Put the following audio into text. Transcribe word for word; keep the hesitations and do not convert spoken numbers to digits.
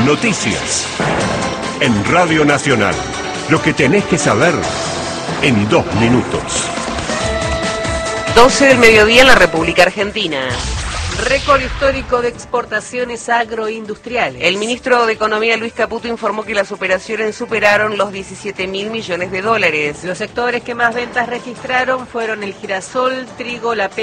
Noticias. En Radio Nacional. Lo que tenés que saber en dos minutos. doce del mediodía en la República Argentina. Récord histórico de exportaciones agroindustriales. El ministro de Economía, Luis Caputo, informó que las operaciones superaron los diecisiete mil millones de dólares. Los sectores que más ventas registraron fueron el girasol, trigo, la